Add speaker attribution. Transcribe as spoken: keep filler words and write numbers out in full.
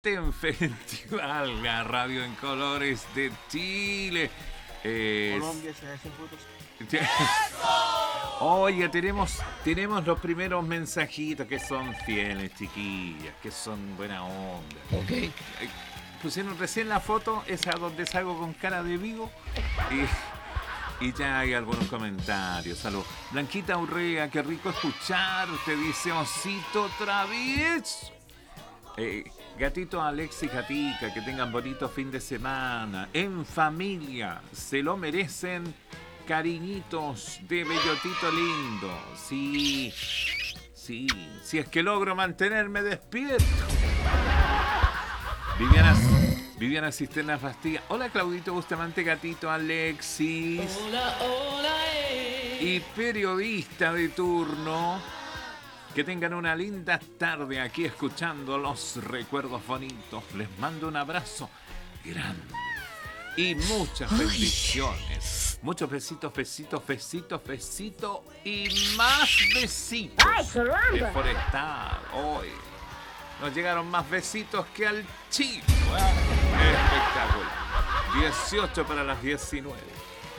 Speaker 1: En Festival, la radio en colores de Chile. Eh,
Speaker 2: Colombia se hace fotos.
Speaker 1: Oye, tenemos, tenemos los primeros mensajitos que son fieles, chiquillas, que son buena onda.
Speaker 3: Ok.
Speaker 1: Eh, Pusieron recién la foto, esa donde salgo con cara de vivo. Y, y ya hay algunos comentarios. Salud. Blanquita Urrea, qué rico escuchar. Te dice Osito otra vez. Eh, gatito Alex y Gatica, que tengan bonito fin de semana en familia, se lo merecen. Cariñitos de Bellotito lindo. Sí, sí, si es que logro mantenerme despierto. Viviana, Viviana Cisternas Bastilla. Hola Claudito Bustamante, gatito Alexis.
Speaker 3: Hola, hola, eh.
Speaker 1: Y periodista de turno. Que tengan una linda tarde aquí escuchando los recuerdos bonitos. Les mando un abrazo grande y muchas bendiciones. Muchos besitos, besitos, besitos, besitos y más besitos.
Speaker 4: ¡Ay, caramba!
Speaker 1: De Forestal. Hoy nos llegaron más besitos que al chico. Espectacular. dieciocho para las diecinueve.